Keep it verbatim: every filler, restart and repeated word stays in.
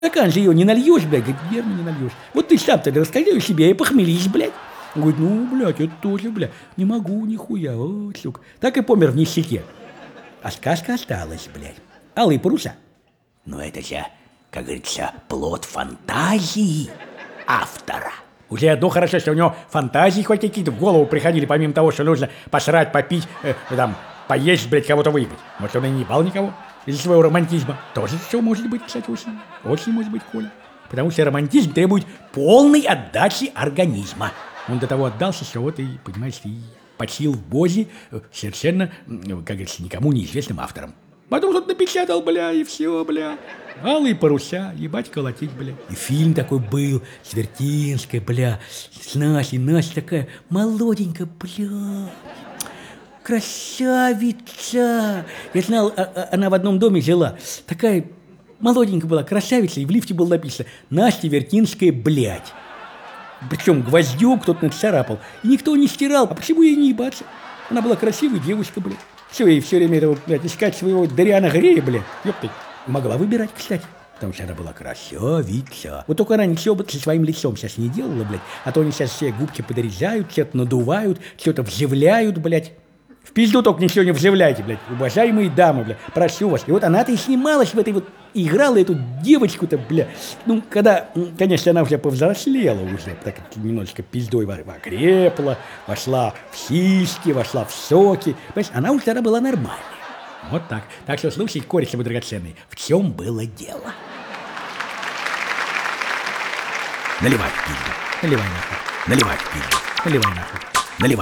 стакан же ее не нальешь, блядь. Говорит, верно, не нальешь. Вот ты сам-то расскажи себе и похмелись, блядь. Он говорит, ну, блядь, это тоже, блядь, не могу, нихуя, о, сука. Так и помер в нищете. А сказка осталась, блядь. Алые паруса. Но это же, как говорится, плод фантазии автора. Уже одно хорошо, что у него фантазии хоть какие-то в голову приходили, помимо того, что нужно посрать, попить, э, там, поесть, блядь, кого-то выебать. Может, он и не ебал никого из-за своего романтизма. Тоже все может быть, кстати, очень, очень может быть, Коля. Потому что романтизм требует полной отдачи организма. Он до того отдался, что вот и, понимаешь, и почил в бозе совершенно, как говорится, никому неизвестным автором. Потом тут напечатал, бля, и все, бля. Алые паруса, ебать колотить, бля. И фильм такой был, с Вертинской, бля, с Настей. Настя такая молоденькая, бля, красавица. Я знал, а, а, она в одном доме жила. Такая молоденькая была, красавица, и в лифте было написано «Настя Вертинская, блядь». Причем гвоздем кто-то нацарапал. И никто не стирал. А почему ей не ебаться? Она была красивая девушка, блядь. Все, ей все время этого, блядь, искать своего Дариана Грея, блядь. Ёпты. Могла выбирать, кстати. Потому что она была красавица. Вот только она ничего бы со своим лицом сейчас не делала, блядь. А то они сейчас все губки подрезают, что-то надувают, что-то вживляют, блядь. В пизду только ничего не вживляйте, блядь. Уважаемые дамы, блядь. Прошу вас. И вот она-то и снималась в этой вот... Играла эту девочку-то, бля. Ну, когда, конечно, она уже повзрослела уже, так немножечко пиздой окрепла, вошла в сиськи, вошла в соки. Понимаешь, она уже тогда была нормальная. Вот так. Так что, слушай, кореш мой драгоценный, в чем было дело? Наливай в пизду. Наливай нахуй. Наливай в пизду. Наливай нахуй. Наливай.